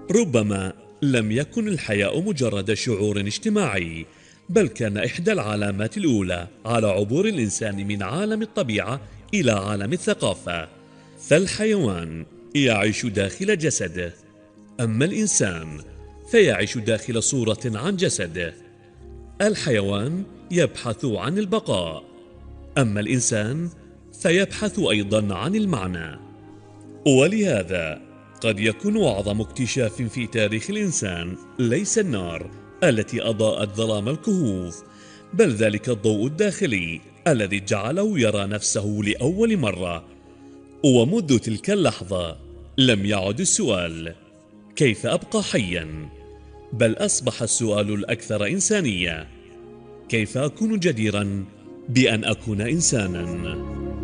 ربما لم يكن الحياء مجرد شعور اجتماعي، بل كان إحدى العلامات الأولى على عبور الإنسان من عالم الطبيعة إلى عالم الثقافة. فالحيوان يعيش داخل جسده، أما الإنسان فيعيش داخل صورة عن جسده. الحيوان يبحث عن البقاء، أما الإنسان فيبحث أيضا عن المعنى. ولهذا قد يكون أعظم اكتشاف في تاريخ الإنسان ليس النار التي أضاءت ظلام الكهوف، بل ذلك الضوء الداخلي الذي جعله يرى نفسه لأول مرة. ومنذ تلك اللحظة لم يعد السؤال كيف أبقى حيا، بل أصبح السؤال الأكثر إنسانية: كيف أكون جديرا بأن أكون إنسانا؟